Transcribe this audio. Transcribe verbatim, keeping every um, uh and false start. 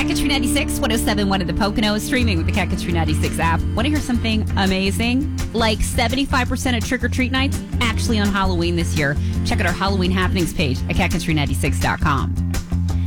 Cat Country ninety-six, one oh seven point one of the Poconos, streaming with the Cat Country ninety-six app. Want to hear something amazing? Like seventy-five percent of trick-or-treat nights actually on Halloween this year. Check out our Halloween happenings page at cat country ninety-six dot com.